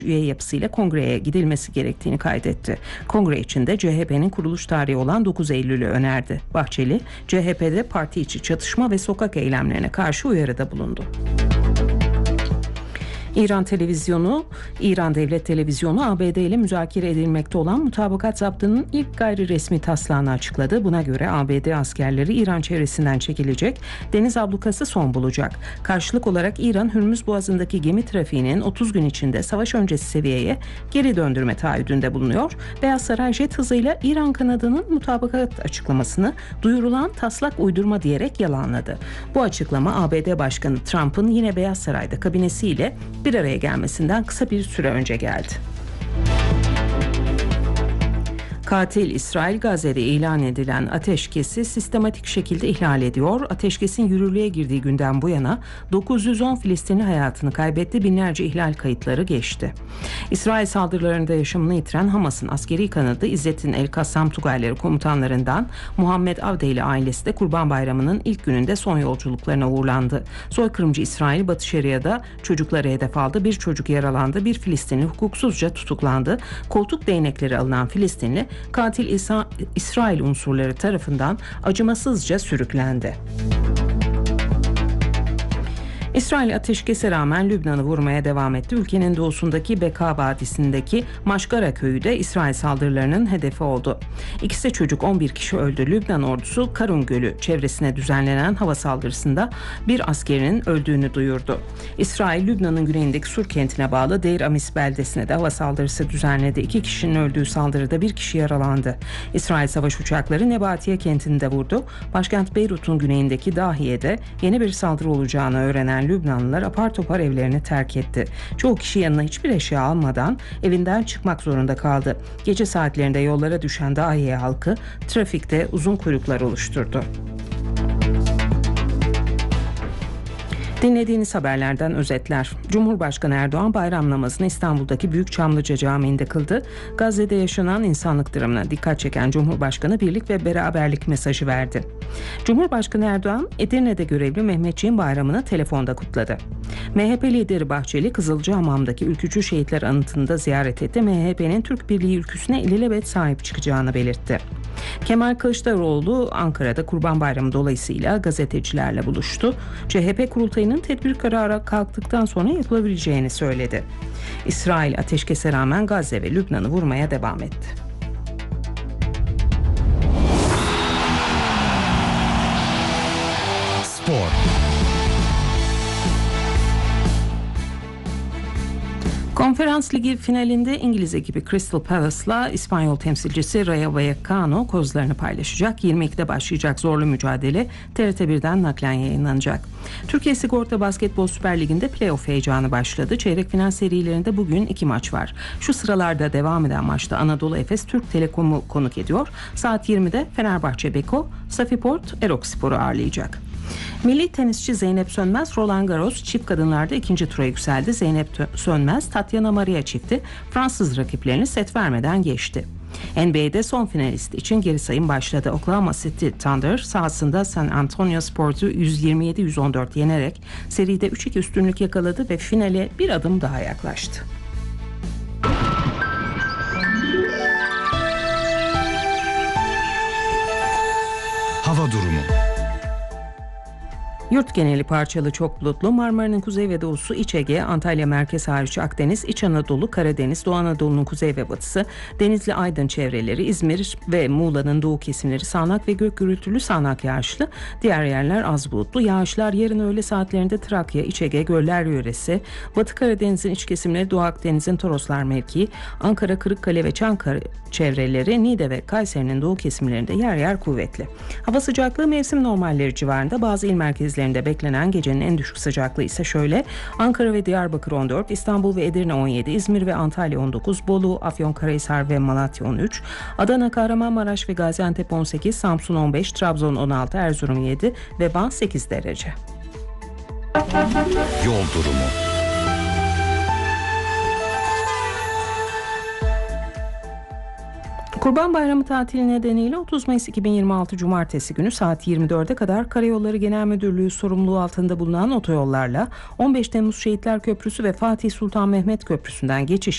üye yapısıyla kongreye gidilmesi gerektiğini kaydetti. Kongre içinde CHP'nin kuruluş tarihi olan 9 Eylül'ü önerdi. Bahçeli, CHP'de parti içi çatışma ve sokak eylemlerine karşı uyarıda bulundu. İran Devlet Televizyonu ABD ile müzakere edilmekte olan mutabakat zaptının ilk gayri resmi taslağını açıkladı. Buna göre ABD askerleri İran çevresinden çekilecek, deniz ablukası son bulacak. Karşılık olarak İran, Hürmüz Boğazı'ndaki gemi trafiğinin 30 gün içinde savaş öncesi seviyeye geri döndürme taahhüdünde bulunuyor. Beyaz Saray jet hızıyla İran kanadının mutabakat açıklamasını duyurulan taslak uydurma diyerek yalanladı. Bu açıklama ABD Başkanı Trump'ın yine Beyaz Saray'da kabinesiyle bir araya gelmesinden kısa bir süre önce geldi. Katil İsrail, Gazze'de ilan edilen ateşkesi sistematik şekilde ihlal ediyor. Ateşkesin yürürlüğe girdiği günden bu yana 910 Filistinli hayatını kaybetti, binlerce ihlal kayıtları geçti. İsrail saldırılarında yaşamını yitiren Hamas'ın askeri kanadı İzzettin El-Kassam Tugayları komutanlarından Muhammed Avdeli ailesi de Kurban Bayramı'nın ilk gününde son yolculuklarına uğurlandı. Soykırımcı İsrail, Batı Şeria'da çocukları hedef aldı. Bir çocuk yaralandı, bir Filistinli hukuksuzca tutuklandı. Koltuk değnekleri alınan Filistinli, katil İsrail unsurları tarafından acımasızca sürüklendi. İsrail ateşkese rağmen Lübnan'ı vurmaya devam etti. Ülkenin doğusundaki Beka Vadisi'ndeki Maşgara köyü de İsrail saldırılarının hedefi oldu. İkisi de çocuk, 11 kişi öldü. Lübnan ordusu Karun Gölü çevresine düzenlenen hava saldırısında bir askerinin öldüğünü duyurdu. İsrail, Lübnan'ın güneyindeki Sur kentine bağlı Deir Amis beldesine de hava saldırısı düzenledi. 2 kişinin öldüğü saldırıda 1 kişi yaralandı. İsrail savaş uçakları Nebatiye kentini de vurdu. Başkent Beyrut'un güneyindeki Dahiye'de yeni bir saldırı olacağını öğrenen Lübnanlılar apar topar evlerini terk etti. Çoğu kişi yanına hiçbir eşya almadan evinden çıkmak zorunda kaldı. Gece saatlerinde yollara düşen Dahiye halkı trafikte uzun kuyruklar oluşturdu. Dinlediğiniz haberlerden özetler. Cumhurbaşkanı Erdoğan bayram namazını İstanbul'daki Büyük Çamlıca Camii'nde kıldı. Gazze'de yaşanan insanlık dramına dikkat çeken Cumhurbaşkanı birlik ve beraberlik mesajı verdi. Cumhurbaşkanı Erdoğan, Edirne'de görevli Mehmetçiğin bayramını telefonda kutladı. MHP lideri Bahçeli, Kızılcahamam'daki ülkücü şehitler anıtını ziyaret etti. MHP'nin Türk Birliği ülküsüne ilelebet sahip çıkacağını belirtti. Kemal Kılıçdaroğlu Ankara'da Kurban Bayramı dolayısıyla gazetecilerle buluştu. CHP kurultayının tedbir kararı kalktıktan sonra yapılabileceğini söyledi. İsrail ateşkese rağmen Gazze ve Lübnan'ı vurmaya devam etti. Spor. Konferans Ligi finalinde İngiliz ekibi Crystal Palace'la İspanyol temsilcisi Rayo Vallecano kozlarını paylaşacak. 22'de başlayacak zorlu mücadele TRT1'den naklen yayınlanacak. Türkiye Sigorta Basketbol Süper Ligi'nde playoff heyecanı başladı. Çeyrek final serilerinde bugün 2 maç var. Şu sıralarda devam eden maçta Anadolu Efes Türk Telekom'u konuk ediyor. Saat 20'de Fenerbahçe Beko, Safiport Erokspor'u ağırlayacak. Milli tenisçi Zeynep Sönmez, Roland Garros çift kadınlarda 2. tura yükseldi. Zeynep Sönmez, Tatiana Maria çifti Fransız rakiplerini set vermeden geçti. NBA'de son finalist için geri sayım başladı. Oklahoma City Thunder sahasında San Antonio Spurs'u 127-114 yenerek seride 3-2 üstünlük yakaladı ve finale bir adım daha yaklaştı. Hava durumu. Yurt geneli parçalı çok bulutlu. Marmara'nın kuzey ve doğusu, İç Ege, Antalya merkez hariç Akdeniz, İç Anadolu, Karadeniz, Doğu Anadolu'nun kuzey ve batısı, Denizli, Aydın çevreleri, İzmir ve Muğla'nın doğu kesimleri sağanak ve gök gürültülü sağanak yağışlı. Diğer yerler az bulutlu. Yağışlar yarın öğle saatlerinde Trakya, İç Ege, Göller yöresi, Batı Karadeniz'in iç kesimleri, Doğu Akdeniz'in Toroslar mevkii, Ankara, Kırıkkale ve Çankırı çevreleri, Niğde ve Kayseri'nin doğu kesimlerinde yer yer kuvvetli. Hava sıcaklığı mevsim normalleri civarında. Bazı il merkezlerinde beklenen gecenin en düşük sıcaklığı ise şöyle: Ankara ve Diyarbakır 14, İstanbul ve Edirne 17, İzmir ve Antalya 19, Bolu, Afyonkarahisar ve Malatya 13, Adana, Kahramanmaraş ve Gaziantep 18, Samsun 15, Trabzon 16, Erzurum 7 ve Van 8 derece. Yol durumu. Kurban Bayramı tatili nedeniyle 30 Mayıs 2026 Cumartesi günü saat 24'e kadar Karayolları Genel Müdürlüğü sorumluluğu altında bulunan otoyollarla 15 Temmuz Şehitler Köprüsü ve Fatih Sultan Mehmet Köprüsü'nden geçiş